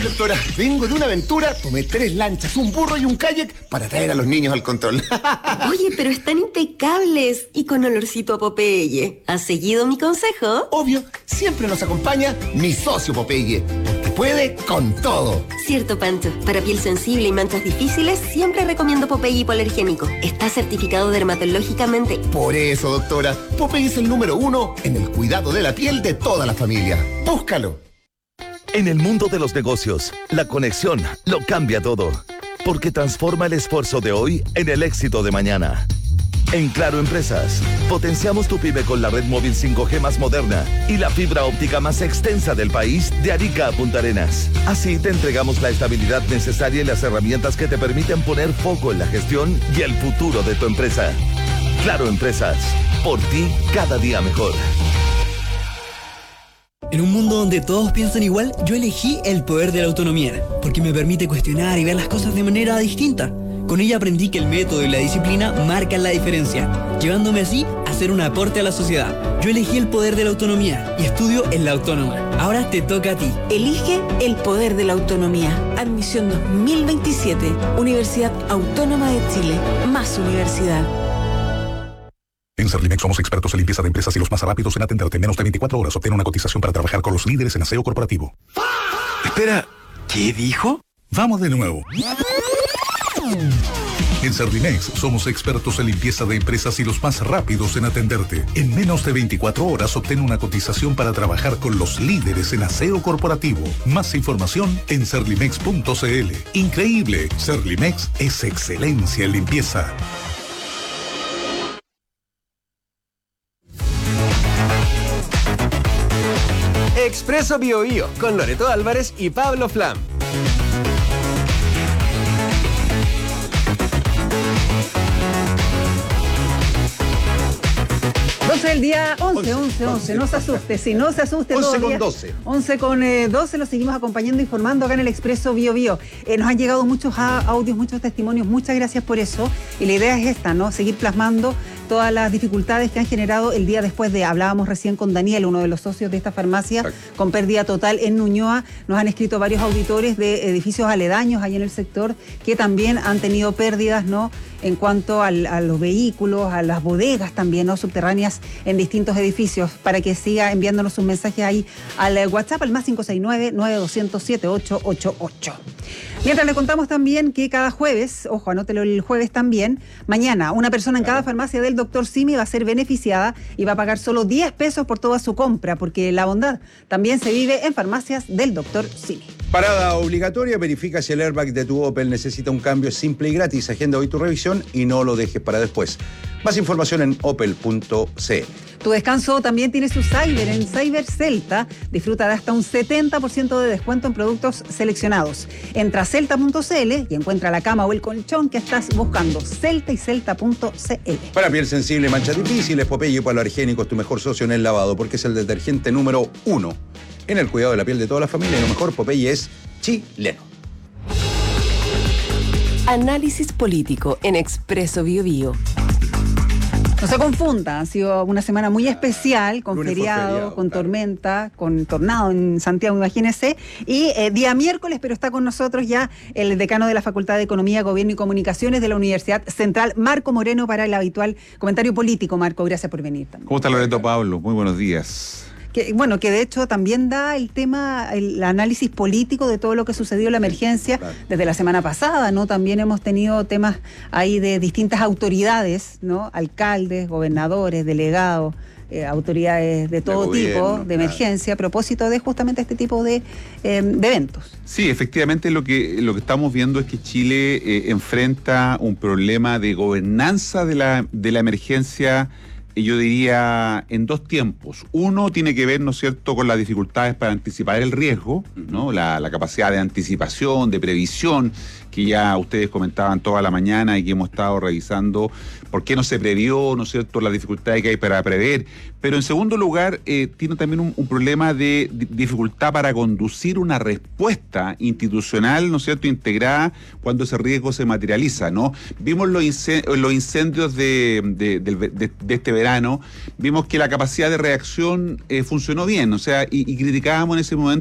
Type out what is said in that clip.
doctora, vengo de una aventura, tomé 3 lanchas, un burro y un kayak para traer a los niños al control. Oye, pero están impecables y con olorcito a Popeye. ¿Has seguido mi consejo? Obvio, siempre nos acompaña mi socio Popeye, porque puede con todo. Cierto, Pancho. Para piel sensible y manchas difíciles, siempre recomiendo Popeye hipoalergénico. Está certificado dermatológicamente. Por eso, doctora, Popeye es el número 1 en el cuidado de la piel de toda la familia. Búscalo. En el mundo de los negocios, la conexión lo cambia todo, porque transforma el esfuerzo de hoy en el éxito de mañana. En Claro Empresas, potenciamos tu pyme con la red móvil 5G más moderna y la fibra óptica más extensa del país de Arica a Punta Arenas. Así te entregamos la estabilidad necesaria y las herramientas que te permiten poner foco en la gestión y el futuro de tu empresa. Claro Empresas, por ti cada día mejor. En un mundo donde todos piensan igual, yo elegí el poder de la autonomía, porque me permite cuestionar y ver las cosas de manera distinta. Con ella aprendí que el método y la disciplina marcan la diferencia, llevándome así a hacer un aporte a la sociedad. Yo elegí el poder de la autonomía y estudio en la Autónoma. Ahora te toca a ti. Elige el poder de la autonomía. Admisión 2027. Universidad Autónoma de Chile. Más universidad. En Serlimex somos expertos en limpieza de empresas y los más rápidos en atenderte. En menos de 24 horas obtén una cotización para trabajar con los líderes en aseo corporativo. Espera, ¿qué dijo? Vamos de nuevo. En Serlimex somos expertos en limpieza de empresas y los más rápidos en atenderte. En menos de 24 horas obtén una cotización para trabajar con los líderes en aseo corporativo. Más información en serlimex.cl. Increíble, Serlimex es excelencia en limpieza. Expreso BioBio con Loreto Álvarez y Pablo Flam. El día 11, no se asuste, si no se asuste 11 todavía. con 12. 11 con 12, lo seguimos acompañando, informando acá en el Expreso BioBio. Nos han llegado muchos audios, muchos testimonios, muchas gracias por eso. Y la idea es esta, ¿no? Seguir plasmando todas las dificultades que han generado el día después de, hablábamos recién con Daniel, uno de los socios de esta farmacia, con pérdida total en Ñuñoa. Nos han escrito varios auditores de edificios aledaños ahí en el sector que también han tenido pérdidas, ¿no? En cuanto a los vehículos, a las bodegas también, ¿no? Subterráneas en distintos edificios, para que siga enviándonos un mensaje ahí al WhatsApp, al más 569-9200-7888. Mientras le contamos también que cada jueves, ojo, anótelo el jueves también, mañana una persona en cada farmacia del Dr. Simi va a ser beneficiada y va a pagar solo 10 pesos por toda su compra, porque la bondad también se vive en farmacias del Dr. Simi. Parada obligatoria, verifica si el airbag de tu Opel necesita un cambio simple y gratis. Agenda hoy tu revisión y no lo dejes para después. Más información en opel.cl. Tu descanso también tiene su Cyber. En Cyber Celta disfruta de hasta un 70% de descuento en productos seleccionados. Entra a celta.cl y encuentra la cama o el colchón que estás buscando. Celta y celta.cl. Para piel sensible y manchas difíciles, Popeye hipoalergénico es tu mejor socio en el lavado, porque es el detergente número 1 en el cuidado de la piel de toda la familia. Y lo mejor, Popeye es chileno. Análisis político en Expreso BioBio. No se confunda, ha sido una semana muy especial, con feriado, con tormenta, con tornado en Santiago, imagínense. Y día miércoles, pero está con nosotros ya el decano de la Facultad de Economía, Gobierno y Comunicaciones de la Universidad Central, Marco Moreno, para el habitual comentario político. Marco, gracias por venir también. ¿Cómo está Loreto, Pablo? Muy buenos días. Que de hecho también da el tema, el análisis político de todo lo que sucedió en la emergencia desde la semana pasada, ¿no? También hemos tenido temas ahí de distintas autoridades, ¿no? Alcaldes, gobernadores, delegados, autoridades de todo tipo, de emergencia, a propósito de justamente este tipo de eventos. Sí, efectivamente lo que estamos viendo es que Chile enfrenta un problema de gobernanza de la emergencia. Yo diría en dos tiempos. Uno tiene que ver, ¿no es cierto?, con las dificultades para anticipar el riesgo, ¿no? La capacidad de anticipación, de previsión, que ya ustedes comentaban toda la mañana y que hemos estado revisando por qué no se previó, ¿no es cierto?, las dificultades que hay para prever. Pero en segundo lugar, tiene también un problema de dificultad para conducir una respuesta institucional, ¿no es cierto?, integrada cuando ese riesgo se materializa, ¿no? Vimos los incendios de este verano, vimos que la capacidad de reacción funcionó bien, o sea, y criticábamos en ese momento